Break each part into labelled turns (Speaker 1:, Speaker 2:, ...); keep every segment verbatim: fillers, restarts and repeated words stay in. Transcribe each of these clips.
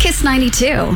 Speaker 1: Kiss ninety-two.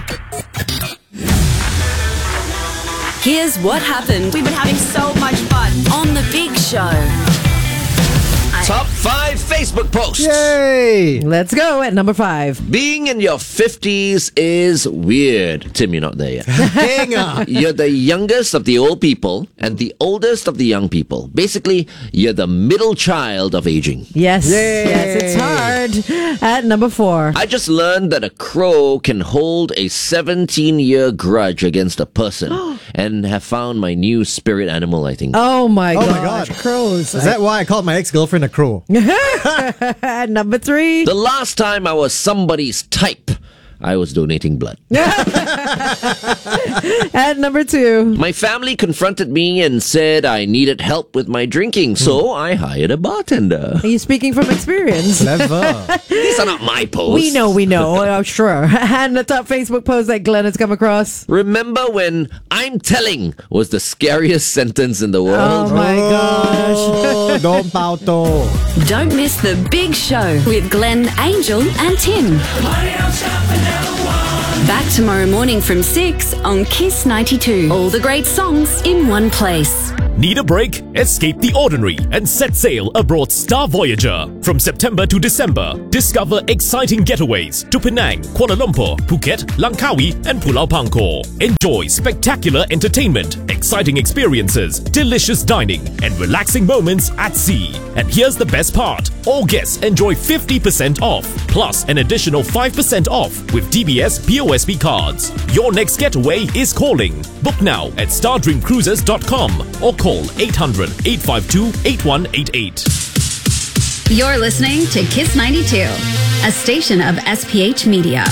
Speaker 1: Here's what happened
Speaker 2: We've been having so much fun.
Speaker 1: on The Big Show.
Speaker 3: Top five Facebook posts.
Speaker 4: Yay!
Speaker 5: Let's go at number five.
Speaker 3: Being in your fifties is weird. Tim, you're not there yet.
Speaker 4: Hang on.
Speaker 3: You're the youngest of the old people and the oldest of the young people. Basically, you're the middle child of aging.
Speaker 5: Yes,
Speaker 4: Yay.
Speaker 5: yes, it's hard. At number four.
Speaker 3: I just learned that a crow can hold a seventeen-year grudge against a person and have found my new spirit animal, I think.
Speaker 5: Oh my
Speaker 4: Oh
Speaker 5: gosh,
Speaker 4: my God.
Speaker 5: crows.
Speaker 4: Is that why I called my ex-girlfriend a crow?
Speaker 5: At number three.
Speaker 3: The last time I was somebody's type, I was donating blood.
Speaker 5: At number two.
Speaker 3: My family confronted me and said I needed help with my drinking, so I hired a bartender.
Speaker 5: Are you speaking from experience?
Speaker 4: Clever.
Speaker 3: These are not my posts.
Speaker 5: We know, we know. Oh, sure. And the top Facebook post that Glenn has come across.
Speaker 3: Remember when "I'm telling" was the scariest sentence in the
Speaker 5: Oh
Speaker 3: world?
Speaker 5: my gosh.
Speaker 4: Oh, Don Pauto.
Speaker 1: Don't miss The Big Show with Glenn, Angel, and Tim. Back tomorrow morning from six on Kiss ninety-two. All the great songs in one place.
Speaker 6: Need a break? Escape the ordinary and set sail aboard Star Voyager. From September to December, discover exciting getaways to Penang, Kuala Lumpur, Phuket, Langkawi, and Pulau Pangkor. Enjoy spectacular entertainment, exciting experiences, delicious dining, and relaxing moments at sea. And here's the best part. All guests enjoy fifty percent off, plus an additional five percent off with D B S P O S B cards. Your next getaway is calling. Book now at star dream cruises dot com or call eight hundred, eight five two, eight one eight eight.
Speaker 1: You're listening to Kiss ninety-two, a station of S P H Media.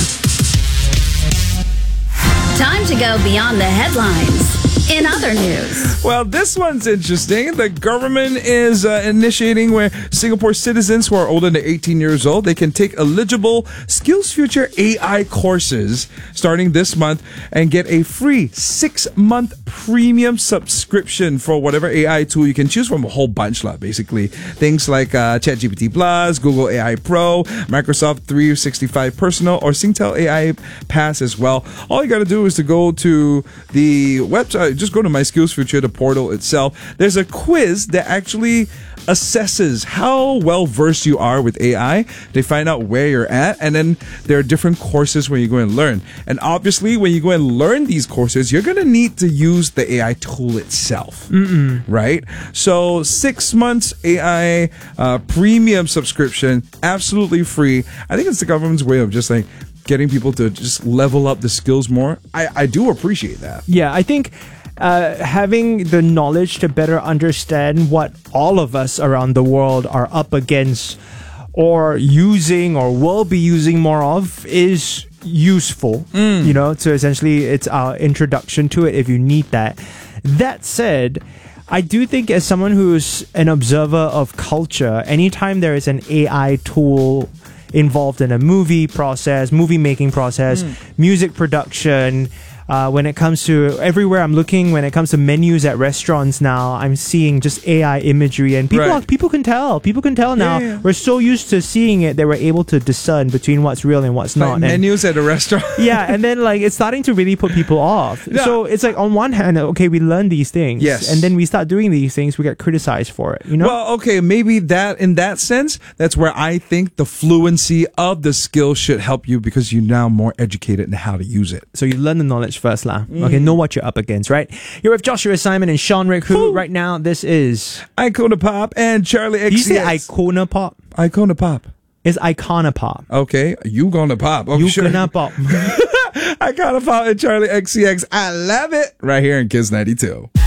Speaker 1: Time to go beyond the headlines. In other news,
Speaker 7: Well, this one's interesting. The government is uh, initiating where Singapore citizens who are older than eighteen years old, they can take eligible SkillsFuture A I courses starting this month and get a free six-month premium subscription for whatever A I tool you can choose from, a whole bunch, lah, basically. Things like uh, ChatGPT Plus, Google A I Pro, Microsoft three sixty-five Personal, or Singtel A I Pass as well. All you got to do is to go to the website. Just go to My SkillsFuture, the portal itself. There's a quiz that actually assesses how well versed you are with A I. They find out where you're at, and then there are different courses where you go and learn. And obviously, when you go and learn these courses, you're going to need to use the A I tool itself, Mm-mm. right? So six months A I uh, premium subscription, absolutely free. I think it's the government's way of just like getting people to just level up the skills more. I, I do appreciate that.
Speaker 8: Yeah, I think uh, having the knowledge to better understand what all of us around the world are up against or using or will be using more of is useful. Mm. You know, so essentially it's our introduction to it if you need that. That said, I do think as someone who's an observer of culture, anytime there is an A I tool involved in a movie process, movie making process, mm. music production, Uh, when it comes to everywhere I'm looking, when it comes to menus at restaurants now, I'm seeing just A I imagery, and people
Speaker 7: Right.
Speaker 8: are, people can tell. People can tell now.
Speaker 7: Yeah, yeah.
Speaker 8: We're so used to seeing it that we're able to discern between what's real and what's
Speaker 7: Like
Speaker 8: not. And-
Speaker 7: menus at a restaurant.
Speaker 8: yeah, and then like it's starting to really put people off.
Speaker 7: Yeah.
Speaker 8: So it's like on one hand, okay, we learn these things,
Speaker 7: Yes.
Speaker 8: and then we start doing these things, we get criticized for it. You know?
Speaker 7: Well, okay, maybe that in that sense, that's where I think the fluency of the skill should help you because you're now more educated in how to use it.
Speaker 8: So you learn the knowledge first, lah. Okay, know what you're up against, right? You're with Joshua Simon and Sean Rick, who
Speaker 7: Woo.
Speaker 8: right now this is.
Speaker 7: Icona Pop and Charlie X C X.
Speaker 8: Do you say Icona Pop?
Speaker 7: Icona Pop.
Speaker 8: It's Icona Pop.
Speaker 7: Okay, you gonna pop. Oh,
Speaker 8: You
Speaker 7: sure.
Speaker 8: gonna pop.
Speaker 7: Icona Pop and Charlie X C X. I love it. Right here in Kiss ninety-two.